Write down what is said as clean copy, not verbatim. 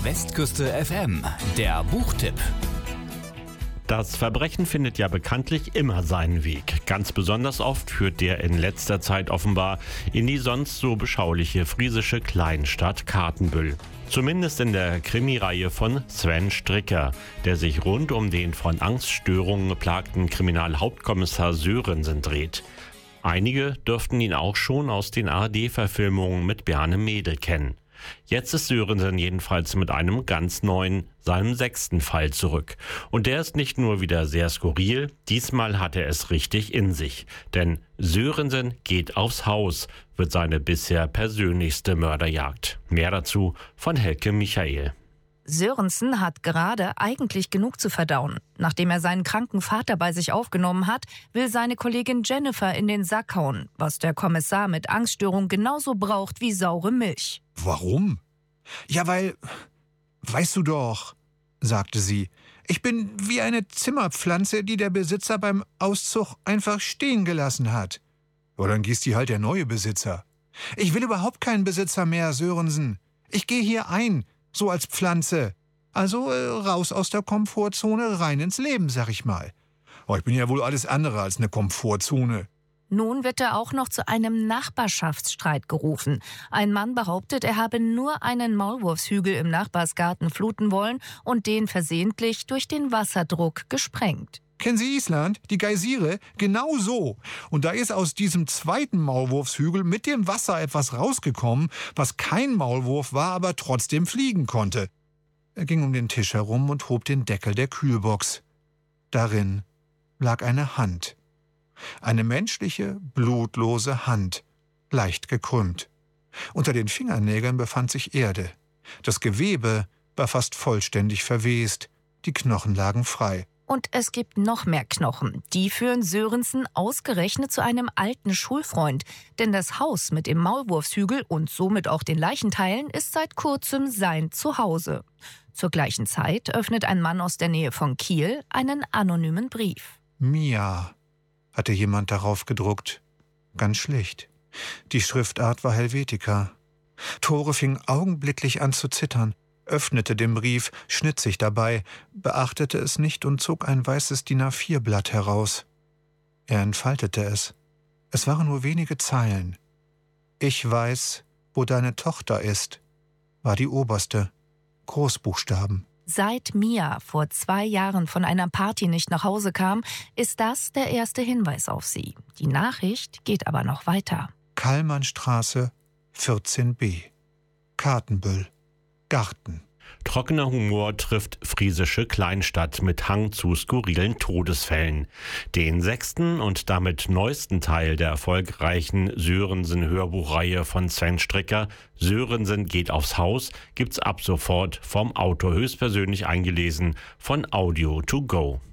Westküste FM, der Buchtipp. Das Verbrechen findet ja bekanntlich immer seinen Weg. Ganz besonders oft führt der in letzter Zeit offenbar in die sonst so beschauliche friesische Kleinstadt Cartenbüll. Zumindest in der Krimireihe von Sven Stricker, der sich rund um den von Angststörungen geplagten Kriminalhauptkommissar Sörensen dreht. Einige dürften ihn auch schon aus den ARD-Verfilmungen mit Bjarne Mädel kennen. Jetzt ist Sörensen jedenfalls mit einem ganz neuen, seinem 6. Fall zurück. Und der ist nicht nur wieder sehr skurril, diesmal hat er es richtig in sich. Denn Sörensen geht aufs Haus, wird seine bisher persönlichste Mörderjagd. Mehr dazu von Helke Michael. Sörensen hat gerade eigentlich genug zu verdauen. Nachdem er seinen kranken Vater bei sich aufgenommen hat, will seine Kollegin Jennifer in den Sack hauen, was der Kommissar mit Angststörung genauso braucht wie saure Milch. Warum? Ja, weil, weißt du doch, sagte sie, ich bin wie eine Zimmerpflanze, die der Besitzer beim Auszug einfach stehen gelassen hat. Ja, dann gießt die halt der neue Besitzer. Ich will überhaupt keinen Besitzer mehr, Sörensen. Ich gehe hier ein, so als Pflanze. Also raus aus der Komfortzone, rein ins Leben, sag ich mal. Oh, ich bin ja wohl alles andere als eine Komfortzone. Nun wird er auch noch zu einem Nachbarschaftsstreit gerufen. Ein Mann behauptet, er habe nur einen Maulwurfshügel im Nachbarsgarten fluten wollen und den versehentlich durch den Wasserdruck gesprengt. Kennen Sie Island? Die Geysire? Genau so. Und da ist aus diesem zweiten Maulwurfshügel mit dem Wasser etwas rausgekommen, was kein Maulwurf war, aber trotzdem fliegen konnte. Er ging um den Tisch herum und hob den Deckel der Kühlbox. Darin lag eine Hand. Eine menschliche, blutlose Hand, leicht gekrümmt. Unter den Fingernägeln befand sich Erde. Das Gewebe war fast vollständig verwest. Die Knochen lagen frei. Und es gibt noch mehr Knochen. Die führen Sörensen ausgerechnet zu einem alten Schulfreund. Denn das Haus mit dem Maulwurfshügel und somit auch den Leichenteilen ist seit kurzem sein Zuhause. Zur gleichen Zeit öffnet ein Mann aus der Nähe von Kiel einen anonymen Brief. Mia, hatte jemand darauf gedruckt. Ganz schlicht. Die Schriftart war Helvetica. Tore fing augenblicklich an zu zittern, öffnete den Brief, schnitt sich dabei, beachtete es nicht und zog ein weißes DIN A4-Blatt heraus. Er entfaltete es. Es waren nur wenige Zeilen. Ich weiß, wo deine Tochter ist, war die oberste. Großbuchstaben. Seit Mia vor 2 Jahren von einer Party nicht nach Hause kam, ist das der erste Hinweis auf sie. Die Nachricht geht aber noch weiter. Kallmannstraße 14b. Cartenbüll. Garten. Trockener Humor trifft friesische Kleinstadt mit Hang zu skurrilen Todesfällen. Den 6. und damit neuesten Teil der erfolgreichen Sörensen-Hörbuchreihe von Sven Stricker, Sörensen geht aufs Haus, gibt's ab sofort vom Autor höchstpersönlich eingelesen von Audio to Go.